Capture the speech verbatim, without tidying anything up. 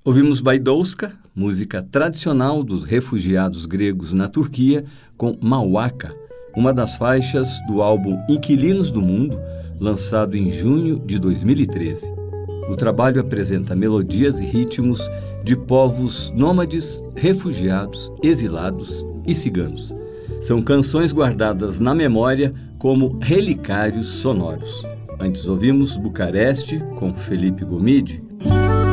Ouvimos Baidouska, música tradicional dos refugiados gregos na Turquia, com Mauaka, uma das faixas do álbum Inquilinos do Mundo, lançado em junho de dois mil e treze. O trabalho apresenta melodias e ritmos de povos nômades, refugiados, exilados e ciganos. São canções guardadas na memória como relicários sonoros. Antes ouvimos Bucareste, com Felipe Gomide,